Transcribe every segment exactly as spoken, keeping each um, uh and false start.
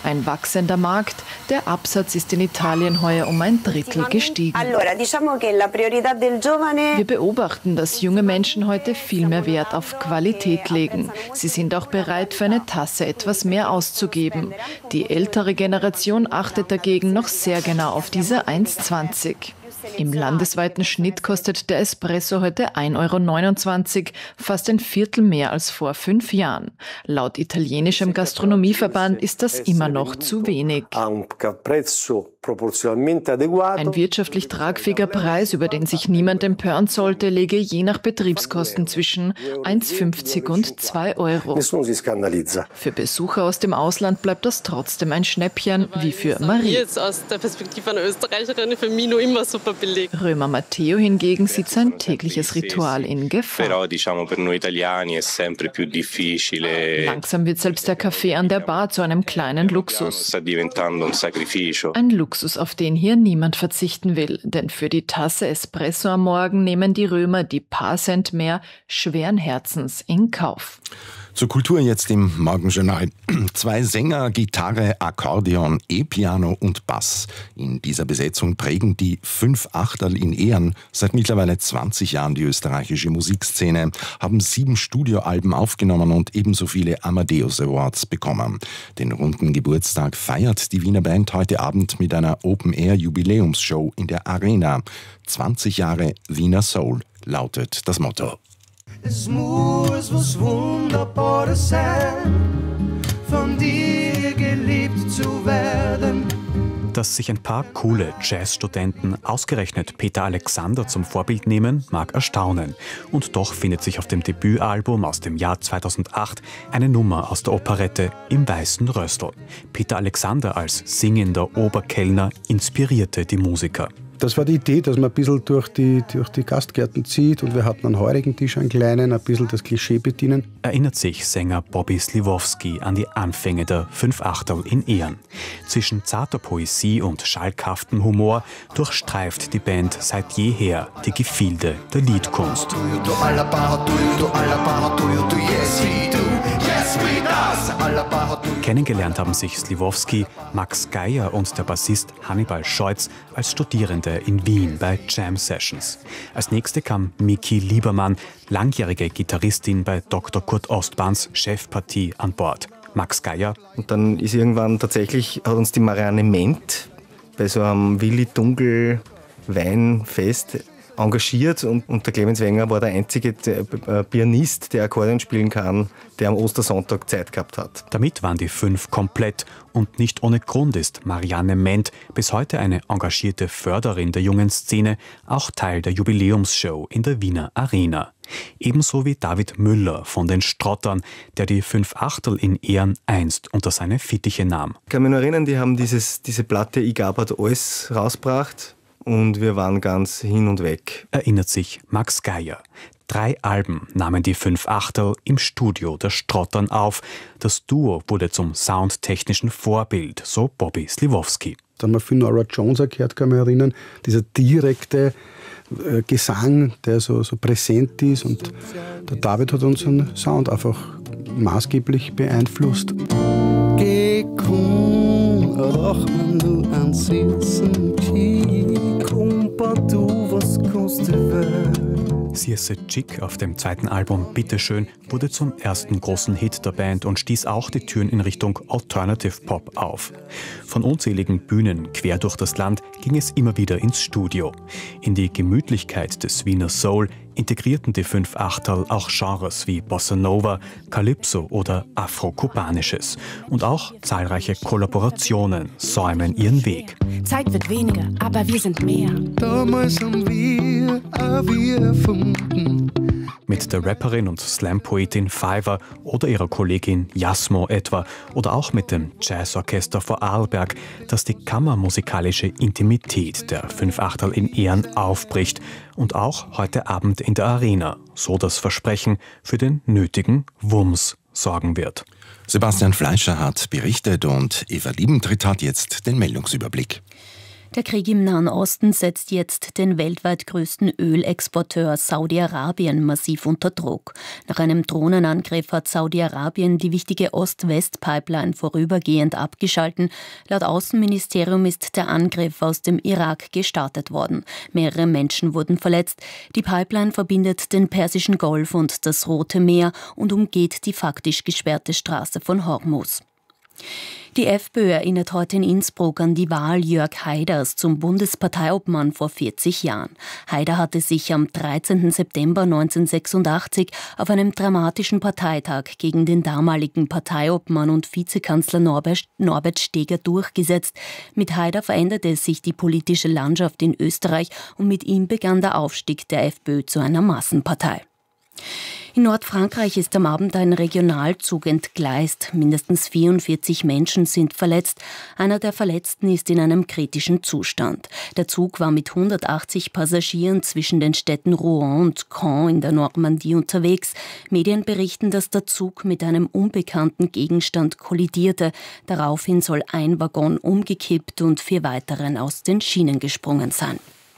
Ein wachsender Markt, der Absatz ist in Italien heuer um ein Drittel gestiegen. Wir beobachten, dass junge Menschen heute viel mehr Wert auf Qualität legen. Sie sind auch bereit, für eine Tasse etwas mehr auszugeben. Die ältere Generation achtet dagegen noch sehr genau auf diese eins zwanzig. Im landesweiten Schnitt kostet der Espresso heute ein Euro neunundzwanzig, fast ein Viertel mehr als vor fünf Jahren. Laut italienischem Gastronomieverband ist das immer noch zu wenig. Ein wirtschaftlich tragfähiger Preis, über den sich niemand empören sollte, läge je nach Betriebskosten zwischen eins fünfzig und zwei Euro. Für Besucher aus dem Ausland bleibt das trotzdem ein Schnäppchen, wie für Marie. Jetzt aus der Perspektive einer Österreicherin für mich noch immer super billig. Römer Matteo hingegen sieht sein tägliches Ritual in Gefahr. Langsam wird selbst der Kaffee an der Bar zu einem kleinen Luxus. Ein Luxus, auf den hier niemand verzichten will. Denn für die Tasse Espresso am Morgen nehmen die Römer die paar Cent mehr schweren Herzens in Kauf. Zur Kultur jetzt im Morgenjournal. Zwei Sänger, Gitarre, Akkordeon, E-Piano und Bass. In dieser Besetzung prägen die Fünf Achterl in Ehren seit mittlerweile zwanzig Jahren die österreichische Musikszene, haben sieben Studioalben aufgenommen und ebenso viele Amadeus Awards bekommen. Den runden Geburtstag feiert die Wiener Band heute Abend mit einer Open-Air-Jubiläumsshow in der Arena. zwanzig Jahre Wiener Soul lautet das Motto. Es muss was Wunderbares sein, von dir geliebt zu werden. Dass sich ein paar coole Jazzstudenten ausgerechnet Peter Alexander zum Vorbild nehmen, mag erstaunen. Und doch findet sich auf dem Debütalbum aus dem Jahr zweitausendacht eine Nummer aus der Operette Im weißen Rössl. Peter Alexander als singender Oberkellner inspirierte die Musiker. Das war die Idee, dass man ein bisschen durch die, durch die Gastgärten zieht und wir hatten einen heurigen Tisch, einen kleinen, ein bisschen das Klischee bedienen. Erinnert sich Sänger Bobby Sliwowski an die Anfänge der Fünf Achterl in Ehren. Zwischen zarter Poesie und schalkhaftem Humor durchstreift die Band seit jeher die Gefilde der Liedkunst. Kennengelernt haben sich Sliwowski, Max Geier und der Bassist Hannibal Scheutz als Studierende in Wien bei Jam Sessions. Als nächste kam Miki Liebermann, langjährige Gitarristin bei Doktor Kurt Ostbahns Chefpartie, an Bord. Max Geier. Und dann ist irgendwann tatsächlich, hat uns die Marianne Ment bei so einem Willi Dunkel Weinfest engagiert und, und der Clemens Wenger war der einzige der, äh, Pianist, der Akkordeon spielen kann, der am Ostersonntag Zeit gehabt hat. Damit waren die fünf komplett und nicht ohne Grund ist Marianne Ment, bis heute eine engagierte Förderin der jungen Szene, auch Teil der Jubiläumsshow in der Wiener Arena. Ebenso wie David Müller von den Strottern, der die Fünf Achterl in Ehren einst unter seine Fittiche nahm. Ich kann mich noch erinnern, die haben dieses, diese Platte Ich gab halt alles rausgebracht. Und wir waren ganz hin und weg. Erinnert sich Max Geier. Drei Alben nahmen die Fünf Achterl im Studio der Strottern auf. Das Duo wurde zum soundtechnischen Vorbild, so Bobby Sliwowski. Da haben wir viel Nora Jones gehört, kann ich mich erinnern. Dieser direkte äh, Gesang, der so, so präsent ist. Und der David hat unseren Sound einfach maßgeblich beeinflusst. Geh, komm, rach mir nur einen süßen Kick. Du, was kostet Sie ist Chick auf dem zweiten Album Bitteschön wurde zum ersten großen Hit der Band und stieß auch die Türen in Richtung Alternative Pop auf. Von unzähligen Bühnen quer durch das Land ging es immer wieder ins Studio. In die Gemütlichkeit des Wiener Soul integrierten die Fünf Achterl auch Genres wie Bossa Nova, Calypso oder Afro-Kubanisches. Und auch zahlreiche Kollaborationen säumen ihren Weg. Zeit wird weniger, aber wir sind mehr. Damals haben wir auch wir erfunden. Mit der Rapperin und Slam-Poetin Fiverr oder ihrer Kollegin Jasmo etwa oder auch mit dem Jazzorchester Vorarlberg, das die kammermusikalische Intimität der Fünf Achterl in Ehren aufbricht und auch heute Abend in der Arena, so das Versprechen, für den nötigen Wumms sorgen wird. Sebastian Fleischer hat berichtet und Eva Liebentritt hat jetzt den Meldungsüberblick. Der Krieg im Nahen Osten setzt jetzt den weltweit größten Ölexporteur Saudi-Arabien massiv unter Druck. Nach einem Drohnenangriff hat Saudi-Arabien die wichtige Ost-West-Pipeline vorübergehend abgeschalten. Laut Außenministerium ist der Angriff aus dem Irak gestartet worden. Mehrere Menschen wurden verletzt. Die Pipeline verbindet den Persischen Golf und das Rote Meer und umgeht die faktisch gesperrte Straße von Hormuz. Die FPÖ erinnert heute in Innsbruck an die Wahl Jörg Haiders zum Bundesparteiobmann vor vierzig Jahren. Haider hatte sich am dreizehnten September neunzehnhundertsechsundachtzig auf einem dramatischen Parteitag gegen den damaligen Parteiobmann und Vizekanzler Norbert, Norbert Steger durchgesetzt. Mit Haider veränderte sich die politische Landschaft in Österreich und mit ihm begann der Aufstieg der FPÖ zu einer Massenpartei. In Nordfrankreich ist am Abend ein Regionalzug entgleist. Mindestens vierundvierzig Menschen sind verletzt. Einer der Verletzten ist in einem kritischen Zustand. Der Zug war mit hundertachtzig Passagieren zwischen den Städten Rouen und Caen in der Normandie unterwegs. Medien berichten, dass der Zug mit einem unbekannten Gegenstand kollidierte. Daraufhin soll ein Waggon umgekippt und vier weiteren aus den Schienen gesprungen sein.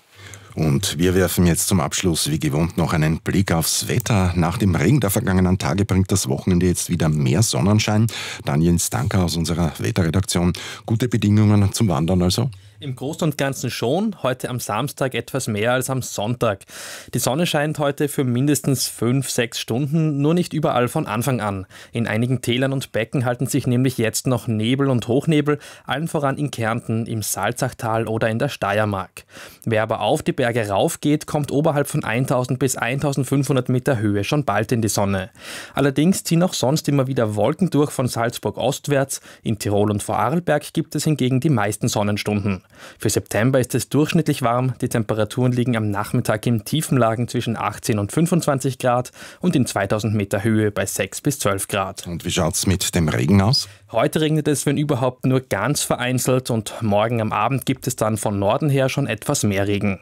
Und wir werfen jetzt zum Abschluss wie gewohnt noch einen Blick aufs Wetter. Nach dem Regen der vergangenen Tage bringt das Wochenende jetzt wieder mehr Sonnenschein. Daniel Stanker aus unserer Wetterredaktion. Gute Bedingungen zum Wandern also? Im Großen und Ganzen schon, heute am Samstag etwas mehr als am Sonntag. Die Sonne scheint heute für mindestens fünf, sechs Stunden, nur nicht überall von Anfang an. In einigen Tälern und Becken halten sich nämlich jetzt noch Nebel und Hochnebel, allen voran in Kärnten, im Salzachtal oder in der Steiermark. Wer aber auf die Berge raufgeht, kommt oberhalb von eintausend bis eintausendfünfhundert Meter Höhe schon bald in die Sonne. Allerdings ziehen auch sonst immer wieder Wolken durch von Salzburg ostwärts. In Tirol und Vorarlberg gibt es hingegen die meisten Sonnenstunden. Für September ist es durchschnittlich warm. Die Temperaturen liegen am Nachmittag in Tiefenlagen zwischen achtzehn und fünfundzwanzig Grad und in zweitausend Meter Höhe bei sechs bis zwölf Grad. Und wie schaut es mit dem Regen aus? Heute regnet es, wenn überhaupt, nur ganz vereinzelt und morgen am Abend gibt es dann von Norden her schon etwas mehr Regen.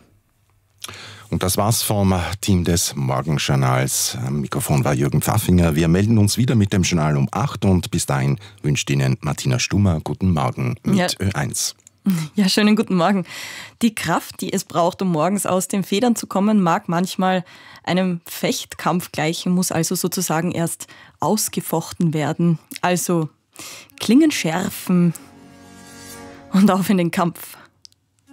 Und das war's vom Team des Morgenjournals. Am Mikrofon war Jürgen Pfaffinger. Wir melden uns wieder mit dem Journal um acht und bis dahin wünscht Ihnen Martina Stummer guten Morgen mit ja. Ö eins. Ja, schönen guten Morgen. Die Kraft, die es braucht, um morgens aus den Federn zu kommen, mag manchmal einem Fechtkampf gleichen, muss also sozusagen erst ausgefochten werden. Also Klingen schärfen und auf in den Kampf.